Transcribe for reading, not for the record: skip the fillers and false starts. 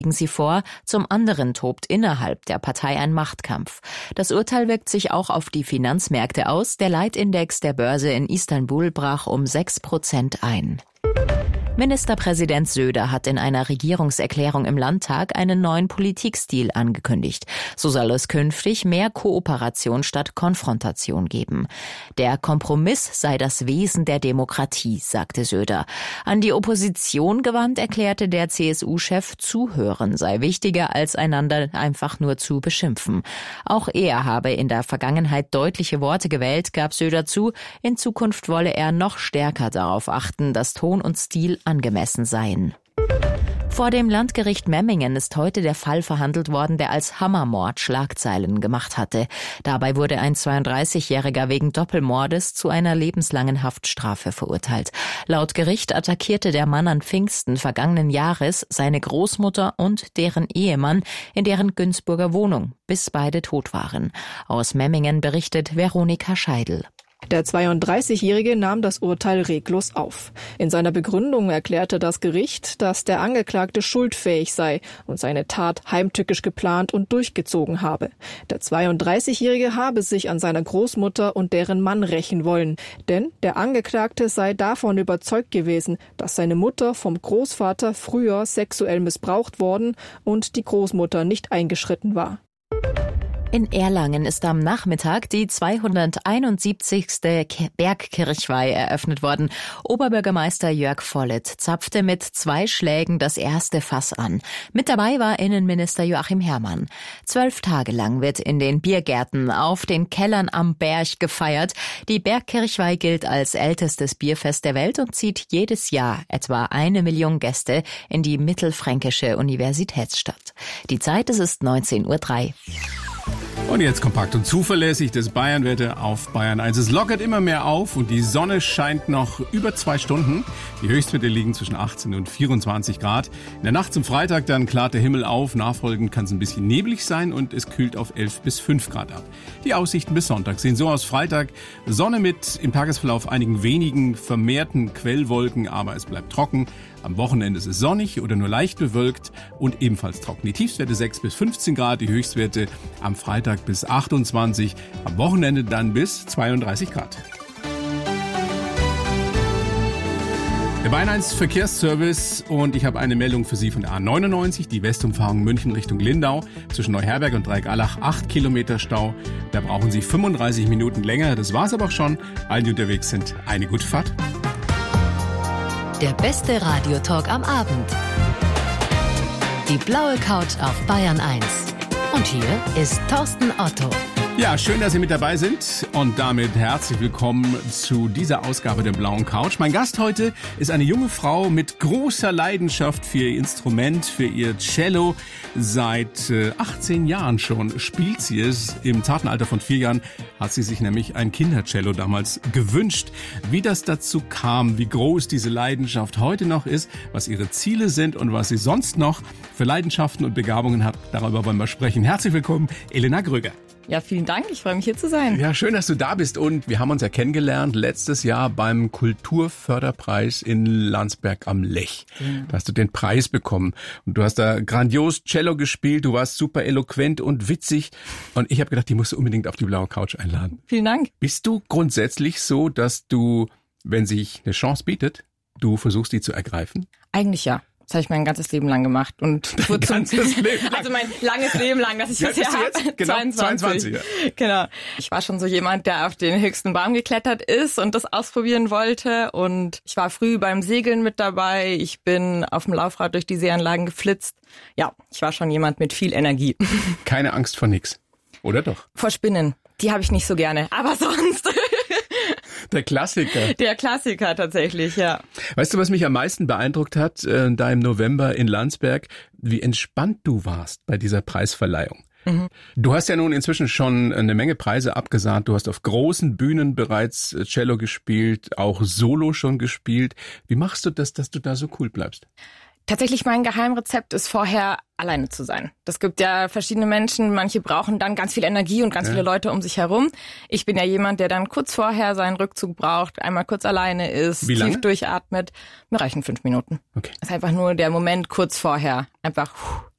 legen sie vor, zum anderen tobt innerhalb der Partei ein Machtkampf. Das Urteil wirkt sich auch auf die Finanzmärkte aus. Der Leitindex der Börse in Istanbul brach um 6% ein. Ministerpräsident Söder hat in einer Regierungserklärung im Landtag einen neuen Politikstil angekündigt. So soll es künftig mehr Kooperation statt Konfrontation geben. Der Kompromiss sei das Wesen der Demokratie, sagte Söder. An die Opposition gewandt erklärte der CSU-Chef, Zuhören sei wichtiger als einander einfach nur zu beschimpfen. Auch er habe in der Vergangenheit deutliche Worte gewählt, gab Söder zu. In Zukunft wolle er noch stärker darauf achten, dass Ton und Stil angemessen seien. Vor dem Landgericht Memmingen ist heute der Fall verhandelt worden, der als Hammermord Schlagzeilen gemacht hatte. Dabei wurde ein 32-Jähriger wegen Doppelmordes zu einer lebenslangen Haftstrafe verurteilt. Laut Gericht attackierte der Mann an Pfingsten vergangenen Jahres seine Großmutter und deren Ehemann in deren Günzburger Wohnung, bis beide tot waren. Aus Memmingen berichtet Veronika Scheidel. Der 32-Jährige nahm das Urteil reglos auf. In seiner Begründung erklärte das Gericht, dass der Angeklagte schuldfähig sei und seine Tat heimtückisch geplant und durchgezogen habe. Der 32-Jährige habe sich an seiner Großmutter und deren Mann rächen wollen, denn der Angeklagte sei davon überzeugt gewesen, dass seine Mutter vom Großvater früher sexuell missbraucht worden und die Großmutter nicht eingeschritten war. In Erlangen ist am Nachmittag die 271. Bergkirchweih eröffnet worden. Oberbürgermeister Jörg Vollett zapfte mit 2 Schlägen das erste Fass an. Mit dabei war Innenminister Joachim Herrmann. 12 Tage lang wird in den Biergärten auf den Kellern am Berg gefeiert. Die Bergkirchweih gilt als ältestes Bierfest der Welt und zieht jedes Jahr etwa 1 Million Gäste in die mittelfränkische Universitätsstadt. Die Zeit, es ist 19:03 Uhr. Und jetzt kompakt und zuverlässig das Bayern-Wetter auf Bayern 1. Es lockert immer mehr auf und die Sonne scheint noch über 2 Stunden. Die Höchstwerte liegen zwischen 18 und 24 Grad. In der Nacht zum Freitag dann klart der Himmel auf. Nachfolgend kann es ein bisschen neblig sein und es kühlt auf 11 bis 5 Grad ab. Die Aussichten bis Sonntag sehen so aus. Freitag Sonne mit im Tagesverlauf einigen wenigen vermehrten Quellwolken, aber es bleibt trocken. Am Wochenende ist es sonnig oder nur leicht bewölkt und ebenfalls trocken. Die Tiefstwerte 6 bis 15 Grad, die Höchstwerte am Freitag bis 28, am Wochenende dann bis 32 Grad. Der Bayern 1 Verkehrsservice und ich habe eine Meldung für Sie von der A99, die Westumfahrung München Richtung Lindau. Zwischen Neuherberg und Dreigalach 8 Kilometer Stau. Da brauchen Sie 35 Minuten länger. Das war's aber auch schon. Allen, die unterwegs sind, eine gute Fahrt. Der beste Radiotalk am Abend. Die blaue Couch auf Bayern 1. Und hier ist Thorsten Otto. Ja, schön, dass Sie mit dabei sind und damit herzlich willkommen zu dieser Ausgabe der blauen Couch. Mein Gast heute ist eine junge Frau mit großer Leidenschaft für ihr Instrument, für ihr Cello. Seit 18 Jahren schon spielt sie es. Im zarten Alter von 4 Jahren hat sie sich nämlich ein Kindercello damals gewünscht. Wie das dazu kam, wie groß diese Leidenschaft heute noch ist, was ihre Ziele sind und was sie sonst noch für Leidenschaften und Begabungen hat, darüber wollen wir sprechen. Herzlich willkommen, Elena Gröger. Ja, vielen Dank. Ich freue mich, hier zu sein. Ja, schön, dass du da bist. Und wir haben uns ja kennengelernt letztes Jahr beim Kulturförderpreis in Landsberg am Lech. Da hast du den Preis bekommen. Und du hast da grandios Cello gespielt. Du warst super eloquent und witzig. Und ich habe gedacht, die musst du unbedingt auf die blaue Couch einladen. Vielen Dank. Bist du grundsätzlich so, dass du, wenn sich eine Chance bietet, du versuchst, die zu ergreifen? Eigentlich ja. Das habe ich mein ganzes Leben lang gemacht. Und ganzes Leben lang? Also mein langes Leben lang, dass ich das Jahr habe. Genau, 22. Ja. Genau. Ich war schon so jemand, der auf den höchsten Baum geklettert ist und das ausprobieren wollte. Und ich war früh beim Segeln mit dabei. Ich bin auf dem Laufrad durch die Seeanlagen geflitzt. Ja, ich war schon jemand mit viel Energie. Keine Angst vor nix, oder doch? Vor Spinnen. Die habe ich nicht so gerne. Aber sonst... Der Klassiker. Der Klassiker tatsächlich, ja. Weißt du, was mich am meisten beeindruckt hat, da im November in Landsberg, wie entspannt du warst bei dieser Preisverleihung. Mhm. Du hast ja nun inzwischen schon eine Menge Preise abgesahnt. Du hast auf großen Bühnen bereits Cello gespielt, auch Solo schon gespielt. Wie machst du das, dass du da so cool bleibst? Tatsächlich mein Geheimrezept ist vorher alleine zu sein. Das gibt ja verschiedene Menschen, manche brauchen dann ganz viel Energie und ganz viele Leute um sich herum. Ich bin ja jemand, der dann kurz vorher seinen Rückzug braucht, einmal kurz alleine ist, tief durchatmet. Mir reichen 5 Minuten. Okay. Das ist einfach nur der Moment kurz vorher. Einfach